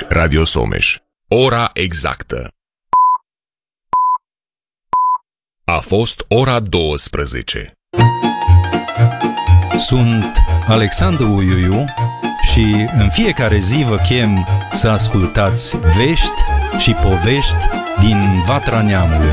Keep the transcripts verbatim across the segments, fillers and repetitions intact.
Radio Someș. Ora exactă. A fost ora douăsprezece. Sunt Alexandru Uiuiu și în fiecare zi vă chem să ascultați vești și povești din Vatra Neamului.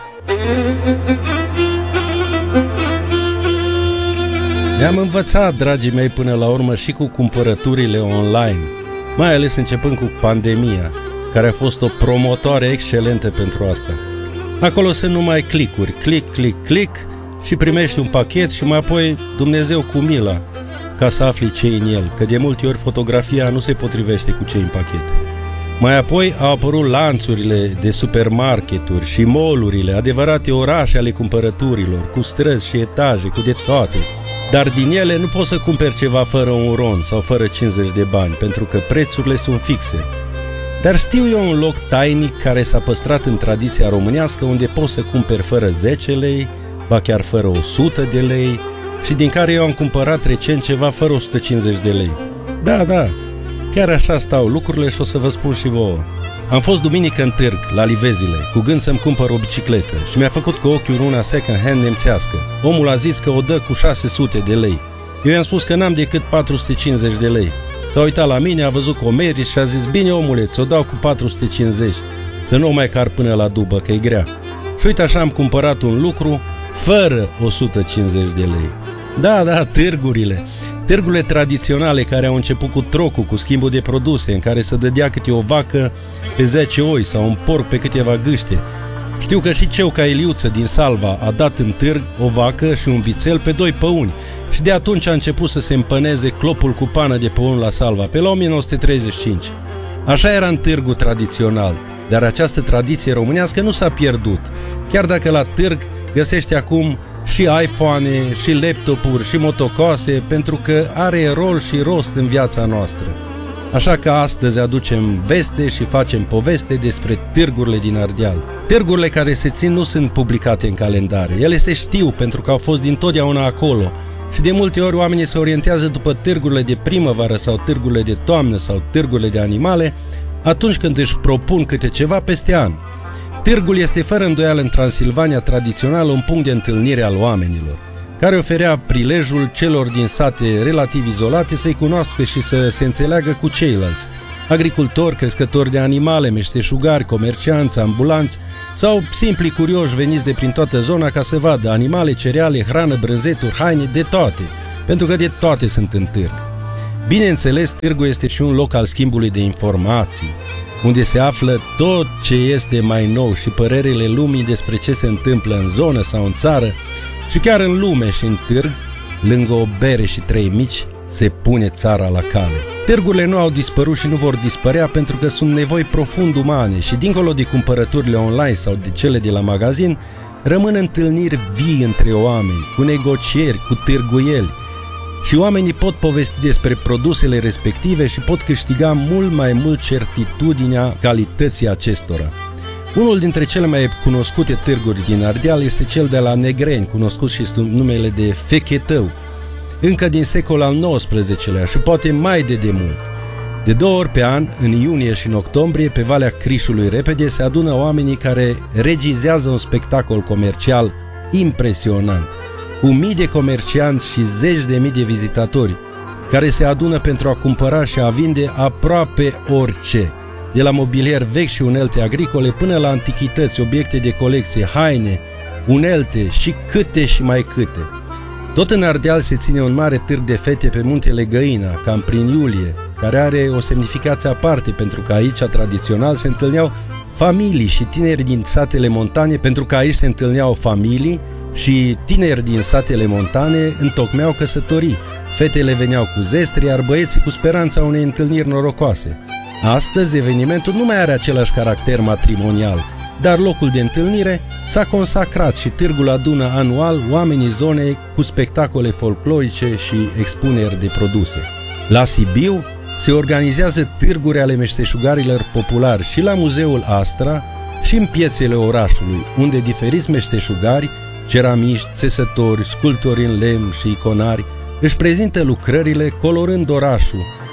Ne-am învățat, dragii mei, până la urmă și cu cumpărăturile online, mai ales începând cu pandemia, care a fost o promotoare excelentă pentru asta. Acolo sunt numai clicuri, click, click, click și primești un pachet și mai apoi Dumnezeu cu mila ca să afli ce e în el, că de multe ori fotografia nu se potrivește cu ce e în pachet. Mai apoi au apărut lanțurile de supermarketuri și mall-urile, adevărate orașe ale cumpărăturilor, cu străzi și etaje, cu de toate. Dar din ele nu poți să cumperi ceva fără un ron sau fără cincizeci de bani, pentru că prețurile sunt fixe. Dar știu eu un loc tainic care s-a păstrat în tradiția românească, unde poți să cumperi fără zece lei, ba chiar fără o sută de lei, și din care eu am cumpărat recent ceva fără o sută cincizeci de lei. Da, da, chiar așa stau lucrurile și o să vă spun și vouă. Am fost duminică în târg, la Livezile, cu gând să-mi cumpăr o bicicletă și mi-a făcut cu ochiul una second-hand nemțească. Omul a zis că o dă cu șase sute de lei. Eu i-am spus că n-am decât patru sute cincizeci de lei. S-a uitat la mine, a văzut că o meriți și a zis: bine, omule, ți-o dau cu patru sute cincizeci, să nu o mai car până la dubă, că e grea. Și uite așa am cumpărat un lucru fără o sută cincizeci de lei. Da, da, târgurile. Târgurile tradiționale care au început cu trocul, cu schimbul de produse, în care se dădea câte o vacă pe zece oi sau un porc pe câteva gâște. Știu că și Ceuca Eliuță din Salva a dat în târg o vacă și un vițel pe doi păuni și de atunci a început să se împăneze clopul cu pană de păun la Salva, pe la o mie nouă sute treizeci și cinci. Așa era în târgul tradițional, dar această tradiție românească nu s-a pierdut, chiar dacă la târg găsești acum și iPhone, și laptopuri, și motocoase, pentru că are rol și rost în viața noastră. Așa că astăzi aducem veste și facem poveste despre târgurile din Ardeal. Târgurile care se țin nu sunt publicate în calendare. Ele se știu pentru că au fost dintotdeauna acolo și de multe ori oamenii se orientează după târgurile de primăvară sau târgurile de toamnă sau târgurile de animale atunci când își propun câte ceva peste an. Târgul este fără îndoială în Transilvania tradițională un punct de întâlnire al oamenilor, care oferea prilejul celor din sate relativ izolate să-i cunoască și să se înțeleagă cu ceilalți. Agricultori, crescători de animale, meșteșugari, comercianți, ambulanți sau simpli curioși veniți de prin toată zona ca să vadă animale, cereale, hrană, brânzeturi, haine, de toate, pentru că de toate sunt în târg. Bineînțeles, târgul este și un loc al schimbului de informații, unde se află tot ce este mai nou și părerile lumii despre ce se întâmplă în zonă sau în țară și chiar în lume. Și în târg, lângă o bere și trei mici, se pune țara la cale. Târgurile nu au dispărut și nu vor dispărea pentru că sunt nevoi profund umane și dincolo de cumpărăturile online sau de cele de la magazin, rămân întâlniri vii între oameni, cu negocieri, cu târguieli. Și oamenii pot povesti despre produsele respective și pot câștiga mult mai mult certitudinea calității acestora. Unul dintre cele mai cunoscute târguri din Ardeal este cel de la Negreni, cunoscut și sub numele de Fechetău, încă din secolul al nouăsprezecelea și poate mai de demult. De două ori pe an, în iunie și în octombrie, pe Valea Crișului Repede, se adună oamenii care regizează un spectacol comercial impresionant, cu mii de comercianți și zeci de mii de vizitatori, care se adună pentru a cumpăra și a vinde aproape orice, de la mobilier vechi și unelte agricole până la antichități, obiecte de colecție, haine, unelte și câte și mai câte. Tot în Ardeal se ține un mare târg de fete pe muntele Găina, cam prin iulie, care are o semnificație aparte, pentru că aici, tradițional, se întâlneau familii și tineri din satele montane, pentru că aici se întâlneau familii și tineri din satele montane întocmeau căsătorii. Fetele veneau cu zestri, iar băieții cu speranța unei întâlniri norocoase. Astăzi, evenimentul nu mai are același caracter matrimonial, dar locul de întâlnire s-a consacrat și târgul adună anual oamenii zonei cu spectacole folclorice și expuneri de produse. La Sibiu se organizează târguri ale meșteșugarilor populari și la Muzeul Astra și în piețele orașului, unde diferiți meșteșugari, ceramiști, țesători, sculptori în lemn și iconari își prezintă lucrările colorând orașul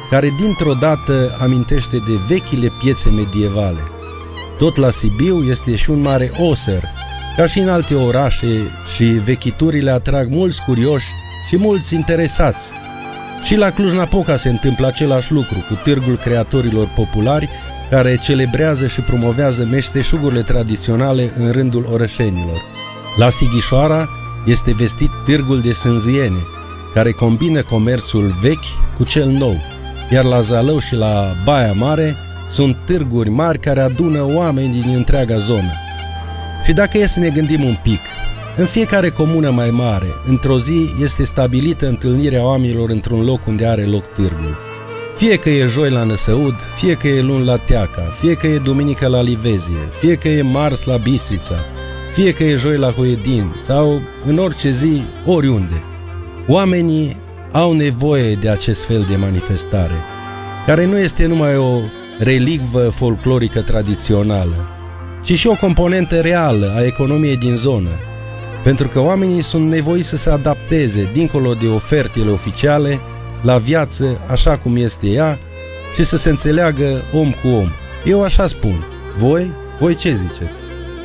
care dintr-o dată amintește de vechile piețe medievale. Tot la Sibiu este și un mare oser, ca și în alte orașe, și vechiturile atrag mulți curioși și mulți interesați. Și la Cluj-Napoca se întâmplă același lucru, cu târgul creatorilor populari, care celebrează și promovează meșteșugurile tradiționale în rândul orășenilor. La Sighișoara este vestit târgul de sânziene, care combină comerțul vechi cu cel nou, iar la Zalău și la Baia Mare sunt târguri mari care adună oameni din întreaga zonă. Și dacă e să ne gândim un pic, în fiecare comună mai mare, într-o zi este stabilită întâlnirea oamenilor într-un loc unde are loc târgul. Fie că e joi la Năsăud, fie că e luni la Teaca, fie că e duminică la Livezie, fie că e marți la Bistrița, fie că e joi la Huedin sau în orice zi, oriunde. Oamenii au nevoie de acest fel de manifestare, care nu este numai o relicvă folclorică tradițională, ci și o componentă reală a economiei din zonă, pentru că oamenii sunt nevoiți să se adapteze dincolo de ofertele oficiale la viață așa cum este ea și să se înțeleagă om cu om. Eu așa spun. Voi? Voi ce ziceți?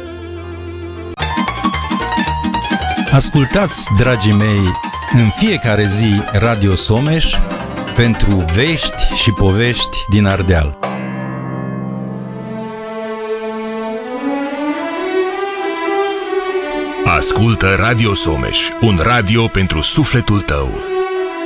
Ascultați, dragii mei, în fiecare zi Radio Someș pentru vești și povești din Ardeal. Ascultă Radio Someș, un radio pentru sufletul tău.